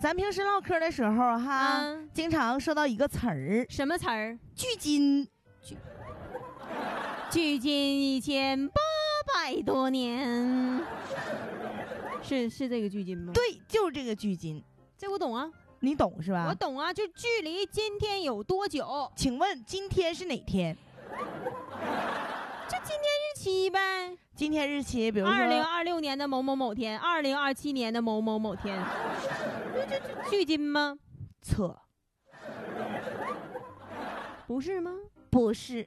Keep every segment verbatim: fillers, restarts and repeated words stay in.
咱平时唠嗑的时候哈，嗯、经常说到一个词儿， 什么词儿？ 距今。 距距今一千八百多年，是是这个距今吗？ 对，就是这个距今。 这我懂啊， 你懂是吧？ 我懂啊，就距离今天有多久？ 请问今天是哪天？ 就今天日期呗。 今天日期，比如说二零二六年的某某某天，二零二七年的某某某天，这这这距今吗？ 错， 不是吗？ 不是，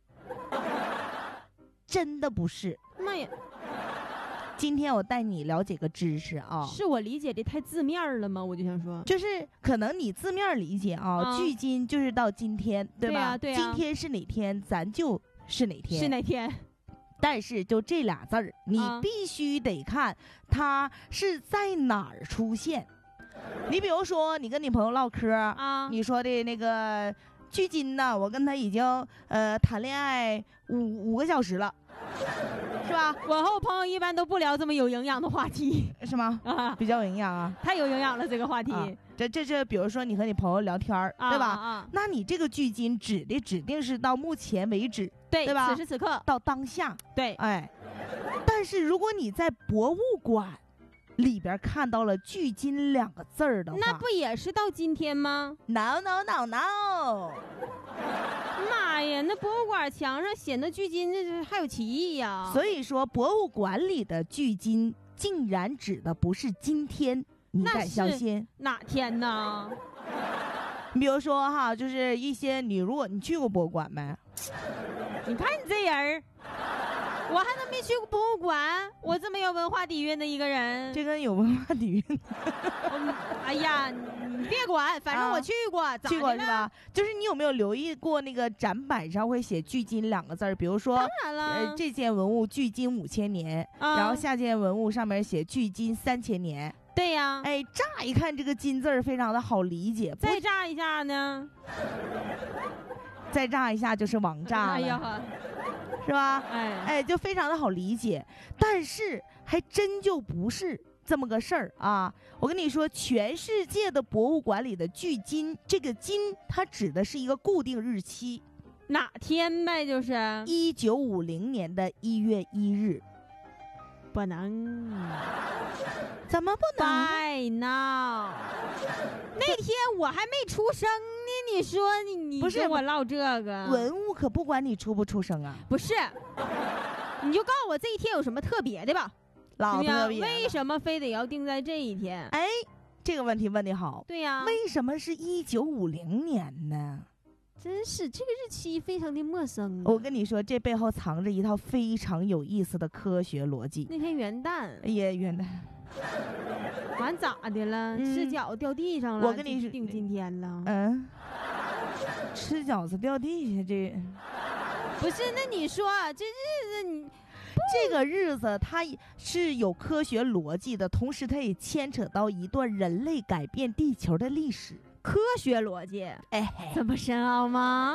真的不是。 妈呀！ 今天我带你了解个知识啊， 是我理解的太字面了吗？我就想说， 就是可能你字面理解啊，啊距今就是到今天，对吧？ 对啊，对啊。 今天是哪天，咱就是哪天。 是哪天？ 但是就这俩字儿，你必须得看它是在哪儿出现。你比如说，你跟你朋友唠嗑啊，你说的那个距今呢，我跟他已经呃谈恋爱五五个小时了，是吧？ 我和我朋友一般都不聊这么有营养的话题， 是吗？啊，比较有营养啊， 太有营养了这个话题。啊、 这这这，比如说你和你朋友聊天儿， 啊、 对吧？ 啊， 那你这个距今指的指定是到目前为止。 对， 对吧？ 此时此刻到当下， 对， 哎，但是如果你在博物馆里边看到了距今两个字儿的话， 那不也是到今天吗 ？No no no no！ 妈呀，那博物馆墙上写的距今，这还有歧义呀！ 所以说，博物馆里的距今竟然指的不是今天，你敢相信？ 哪天呢？ 你比如说哈，就是一些你如果你去过博物馆没？ 你看你这人儿，我还能没去过博物馆？我这么有文化底蕴的一个人， 这跟有文化底蕴。 哎呀，你别管，反正我去过，啊、 去过是吧？就是你有没有留意过那个展板上会写距今两个字儿？比如说， 当然了， 呃，这件文物距今五千年， 啊、 然后下件文物上面写距今三千年。 对呀， 哎，乍一看这个金字儿非常的好理解， 再乍一下呢？ 再炸一下就是王炸了， 哎呀， 是吧？ 哎哎，就非常的好理解，但是还真就不是这么个事儿啊！我跟你说，全世界的博物馆里的距今，这个今它指的是一个固定日期， 哪天呗？就是一九五零年的一月一日。 不能， 怎么不能？ 别闹！那天我还没出生呢，你说你你不是跟我唠这个文物可不管你出不出生啊？ 不是，你就告诉我这一天有什么特别的吧？ 老特别， 为什么非得要定在这一天？ 哎，这个问题问得好。 对呀、啊， 为什么是一九五零年呢？ 真是这个日期非常的陌生、啊。 我跟你说，这背后藏着一套非常有意思的科学逻辑。 那天元旦， 也元旦， 完咋的了？嗯、吃饺子掉地上了。 我跟你说， 定今天了。 嗯，吃饺子掉地下，这不是？那你说这日子你？ 这个日子它是有科学逻辑的，同时它也牵扯到一段人类改变地球的历史。 科学逻辑， 哎， 这么深奥吗？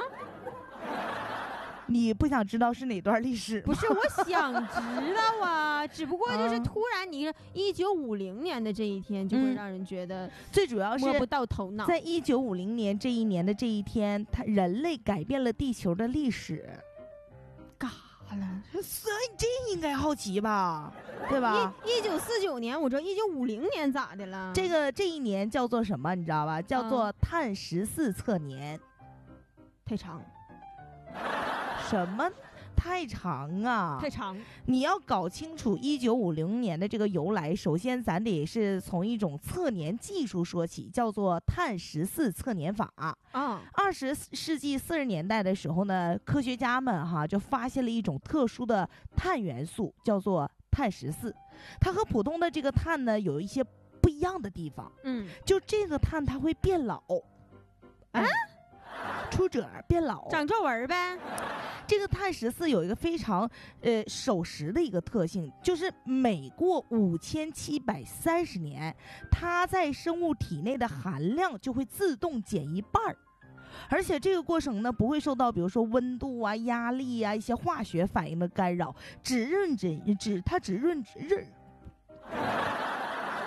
你不想知道是哪段历史？ 不是，我想知道啊，只不过就是突然你一九五零年的这一天，就会让人觉得、嗯、 最主要是摸不到头脑。 在一九五零年这一年的这一天，它人类改变了地球的历史。 干啥了？ 所以这应该好奇吧？对吧？ 一九四九年，我说一九五零年咋的了？ 这个这一年叫做什么？你知道吧？叫做碳十四测年。 嗯、太长。 什么？太长啊！ 太长。 你要搞清楚一九五零年的这个由来，首先咱得是从一种测年技术说起，叫做碳十四测年法。 啊， 二十世纪四十年代的时候呢，科学家们哈就发现了一种特殊的碳元素，叫做碳十四。它和普通的这个碳呢有一些不一样的地方。 嗯， 就这个碳它会变老。 啊？ 出褶变老， 长皱纹呗。 这个碳十四有一个非常呃守时的一个特性，就是每过五千七百三十年，它在生物体内的含量就会自动减一半儿，而且这个过程呢不会受到比如说温度啊、压力啊一些化学反应的干扰，只认真只它只认认。 把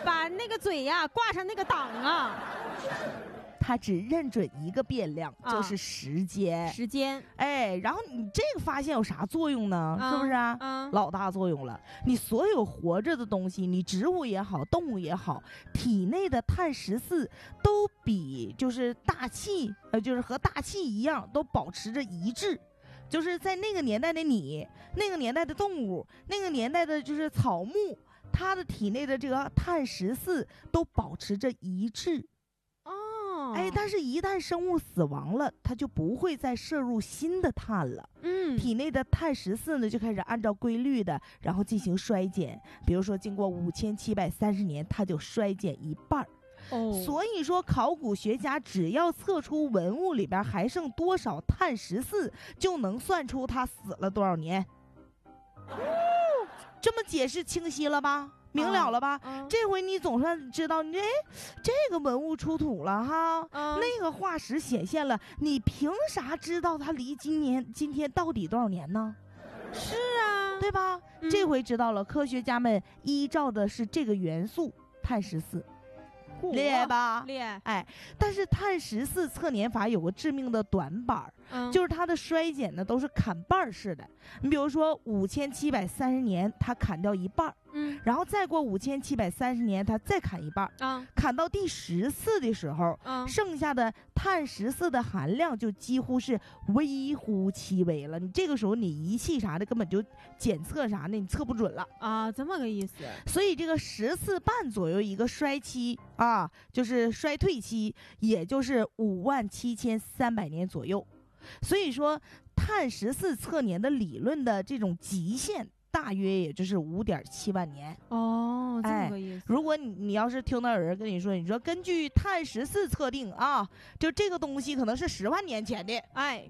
把那个嘴呀挂上那个档啊。 它只认准一个变量， 啊、 就是时间。 时间， 哎，然后你这个发现有啥作用呢？ 啊、 是不是啊？ 啊老大作用了。你所有活着的东西，你植物也好，动物也好，体内的碳十四都比就是大气，呃，就是和大气一样，都保持着一致。就是在那个年代的你，那个年代的动物，那个年代的就是草木，它的体内的这个碳十四都保持着一致。哎，但是，一旦生物死亡了，它就不会再摄入新的碳了。 嗯， 体内的碳十四呢，就开始按照规律的，然后进行衰减。比如说，经过五千七百三十年，它就衰减一半儿。 哦， 所以说，考古学家只要测出文物里边还剩多少碳十四，就能算出它死了多少年。哦，这么解释清晰了吧？明了了吧？ 啊、 这回你总算知道，你哎，这个文物出土了哈， 啊、 那个化石显现了，你凭啥知道它离今年今天到底多少年呢？ 是啊， 对吧？ 嗯、 这回知道了，科学家们依照的是这个元素碳十四。厉害吧？ 厉害！ 哎，但是碳十四测年法有个致命的短板，嗯、就是它的衰减呢都是砍半式的。你比如说五千七百三十年，它砍掉一半，嗯，然后再过五千七百三十年，它再砍一半，啊，砍到第十次的时候，啊，剩下的碳十四的含量就几乎是微乎其微了。你这个时候你仪器啥的根本就检测啥的你测不准了啊，这么个意思。 所以这个十次半左右一个衰期啊。啊，就是衰退期，也就是五万七千三百年左右。所以说，碳十四测年的理论的这种极限，大约也就是五点七万年。 哦，这么个意思。 哎、如果你你要是听到有人跟你说，你说根据碳十四测定啊，就这个东西可能是十万年前的， 哎。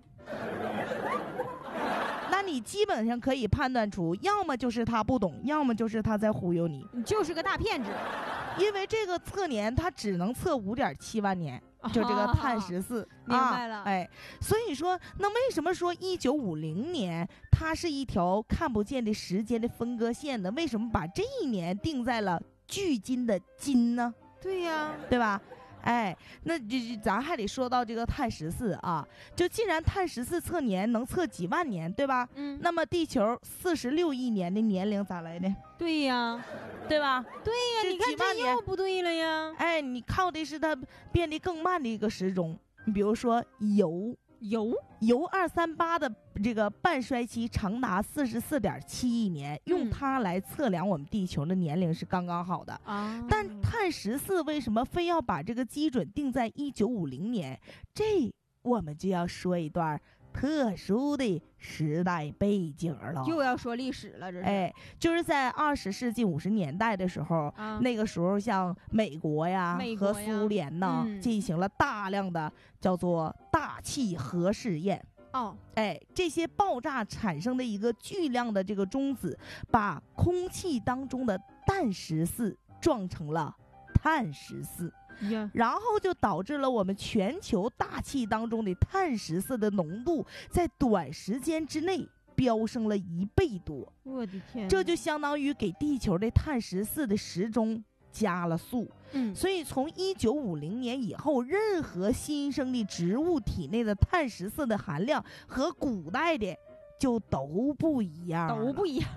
那你基本上可以判断出，要么就是他不懂，要么就是他在忽悠你， 你就是个大骗子。 因为这个测年它只能测五点七万年，就这个碳十四、 哦，明白了。 啊、哎，所以说，那为什么说一九五零年它是一条看不见的时间的分割线呢？为什么把这一年定在了距今的今呢？ 对呀， 对吧？哎，那就咱还得说到这个碳十四啊，就既然碳十四测年能测几万年，对吧？嗯，那么地球四十六亿年的年龄咋来的？ 对呀， 对吧？ 对呀，你看这又不对了呀。 哎，你靠的是它变得更慢的一个时钟，你比如说铀。 铀铀二三八的这个半衰期长达四十四点七亿年，用它来测量我们地球的年龄是刚刚好的啊。但碳十四为什么非要把这个基准定在一九五零年？这我们就要说一段特殊的时代背景了， 又要说历史了，这是。 哎，就是在二十世纪五十年代的时候，啊、那个时候像美国呀、 美国和苏联呢、嗯，进行了大量的叫做大气核试验。 哦， 哎，这些爆炸产生的一个巨量的这个中子，把空气当中的氮十四撞成了碳十四。 Yeah. 然后就导致了我们全球大气当中的碳十四的浓度在短时间之内飙升了一倍多。 我的天！ 这就相当于给地球的碳十四的时钟加了速。 嗯， 所以从一九五零年以后，任何新生的植物体内的碳十四的含量和古代的就都不一样， 都不一样。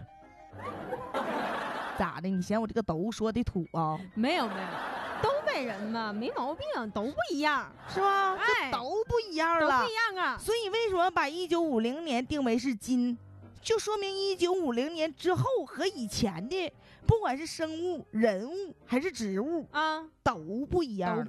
咋的？你嫌我这个都说的土啊？ 没有没有。东北人嘛，没毛病，都不一样， 是吧？ 哎， 都不一样了， 都不一样啊。 所以为什么把一九五零年定为是今，就说明一九五零年之后和以前的，不管是生物、人物还是植物啊， 都不一样。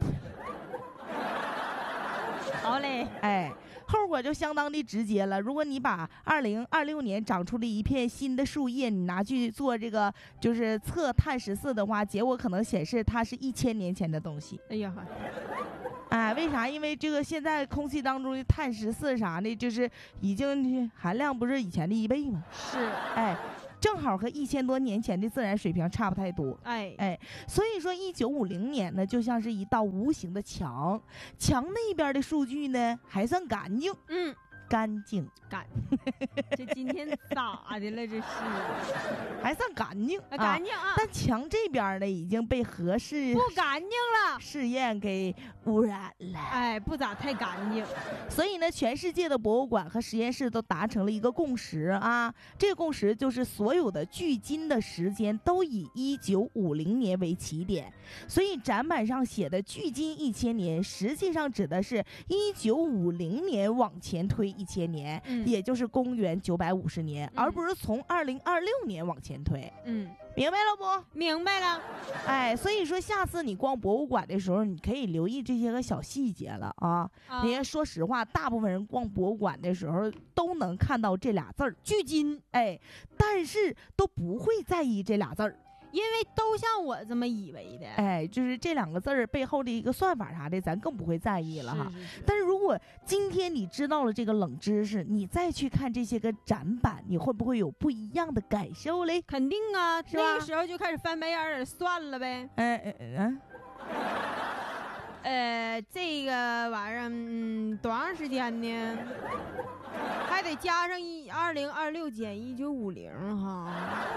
好嘞， 哎。后果就相当的直接了。如果你把二零二六年长出的一片新的树叶，你拿去做这个就是测碳十四的话，结果可能显示它是一千年前的东西。 哎呀， 哎，为啥？因为这个现在空气当中的碳十四啥的，就是已经含量不是以前的一倍吗？ 是， 哎。正好和一千多年前的自然水平差不太多， 哎哎，所以说一九五零年呢，就像是一道无形的墙，墙那边的数据呢还算干净， 嗯， 干净， 干。这今天咋的了？这是还算干净， 啊、干净啊！ 但墙这边呢，已经被核试不干净了， 试验给污染了。 哎，不咋太干净。 所以呢，全世界的博物馆和实验室都达成了一个共识啊，这个共识就是所有的距今的时间都以一九五零年为起点，所以展板上写的距今一千年，实际上指的是一九五零年往前推一千年， 嗯、 也就是公元九百五十年，嗯、而不是从二零二六年往前推。 嗯， 明白了不？ 明白了。 哎，所以说下次你逛博物馆的时候，你可以留意这些个小细节了啊。 啊因为说实话，大部分人逛博物馆的时候都能看到这俩字儿“距今”，哎，但是都不会在意这俩字儿。 因为都像我这么以为的， 哎，就是这两个字儿背后的一个算法啥的，咱更不会在意了哈。 是是是。 但是如果今天你知道了这个冷知识，你再去看这些个展板，你会不会有不一样的感受嘞？ 肯定啊， 是吧？ 那个时候就开始翻白眼儿算了呗。 嗯嗯嗯。 呃，这个玩意儿，嗯，多长时间呢？还得加上一二零二六减一九五零哈。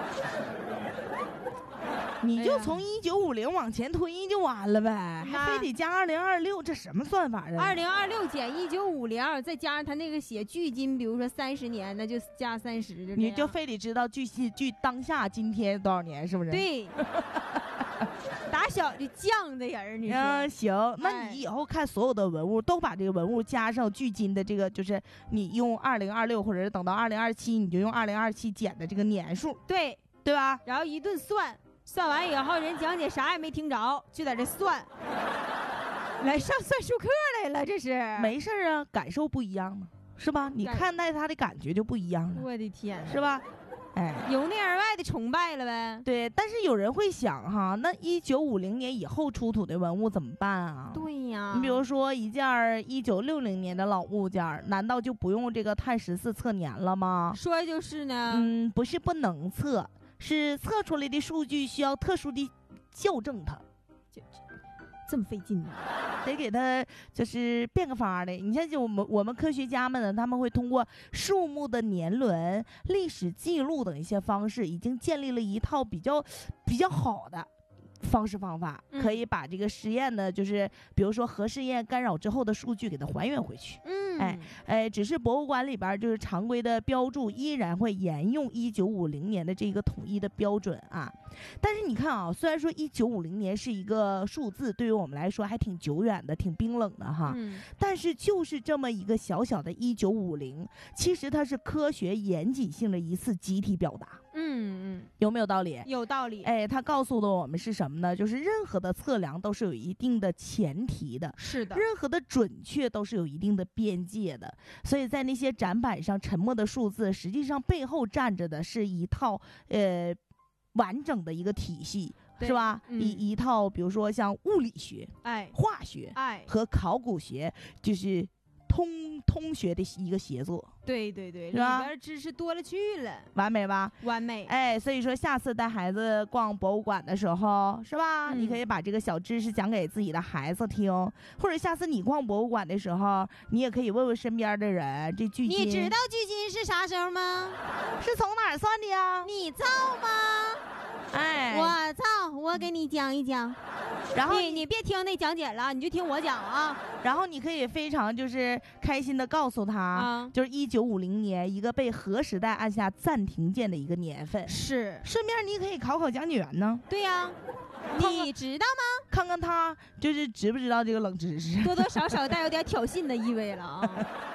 你就从一九五零往前推就完了呗，哎、还非得加二零二六，这什么算法啊？ 二零二六减一九五零，再加上他那个写距今，比如说三十年，那就加三十，就你就非得知道距距当下今天多少年，是不是？ 对。打小就犟的人，你说？ 嗯，行，那你以后看所有的文物，都把这个文物加上距今的这个，就是你用二零二六，或者是等到二零二七，你就用二零二七减的这个年数， 对对吧？ 然后一顿算，算完以后，人讲解啥也没听着，就在这算，来上算术课来了，这是。 没事啊，感受不一样嘛，是吧？你看待他的感觉就不一样了。 我的天， 是吧？哎， 由内而外的崇拜了呗。 对，但是有人会想哈，那一九五零年以后出土的文物怎么办啊？ 对呀， 你比如说一件一九六零年的老物件，难道就不用这个碳十四测年了吗？ 说就是呢。 嗯，不是不能测，是测出来的数据需要特殊的校正它。 就这么费劲呢？ 得给他就是变个法的。你像就我们我们科学家们呢，他们会通过树木的年轮、历史记录等一些方式，已经建立了一套比较比较好的方式方法， 嗯、 可以把这个实验呢，就是比如说核试验干扰之后的数据给它还原回去。 嗯， 哎哎，只是博物馆里边就是常规的标注依然会沿用一九五零年的这个统一的标准啊。但是你看啊，虽然说一九五零年是一个数字，对于我们来说还挺久远的，挺冰冷的哈。 嗯、 但是就是这么一个小小的一九五零，其实它是科学严谨性的一次集体表达。 嗯嗯， 有没有道理？ 有道理。 哎，它告诉了我们是什么呢？就是任何的测量都是有一定的前提的， 是的， 任何的准确都是有一定的边界的。所以在那些展板上沉默的数字，实际上背后站着的是一套呃完整的一个体系，是吧？ 嗯、 一一套，比如说像物理学、 哎、 化学、 哎和考古学，就是通通学的一个协作。 对对对， 是吧？ 里边知识多了去了， 完美吧？ 完美。 哎，所以说下次带孩子逛博物馆的时候，是吧？嗯、你可以把这个小知识讲给自己的孩子听，或者下次你逛博物馆的时候，你也可以问问身边的人，这距今你知道距今是啥时候吗？ 是从哪儿算的呀？ 你造吗？ 哎， 我造，我给你讲一讲。 然后你你别听那讲解了，你就听我讲啊。 然后你可以非常就是开心的告诉他， 啊、 就是一九五零年一个被核时代按下暂停键的一个年份。 是， 顺便你可以考考讲解员呢。 对呀、啊，你知道吗？ 看看他就是知不知道这个冷知识， 多多少少带有点挑衅的意味了啊。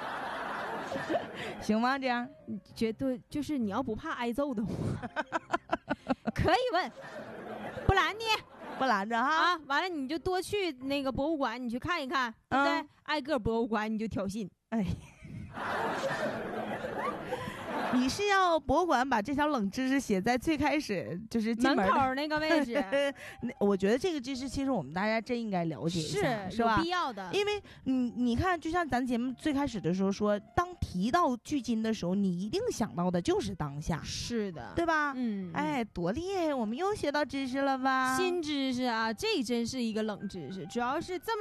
行吗？这样绝对就是你要不怕挨揍的话，可以问，不拦你。 不拦着哈啊！完了你就多去那个博物馆，你去看一看，对不对？嗯、挨个博物馆你就挑衅， 哎。你是要博物馆把这条冷知识写在最开始，就是进门门口那个位置？ 我觉得这个知识其实我们大家真应该了解一下， 是是吧？ 有必要的。 因为你你看，就像咱节目最开始的时候说，当提到距今的时候，你一定想到的就是当下， 是的， 对吧？ 嗯， 哎，多厉害！我们又学到知识了吧？ 新知识啊，这真是一个冷知识，主要是这么。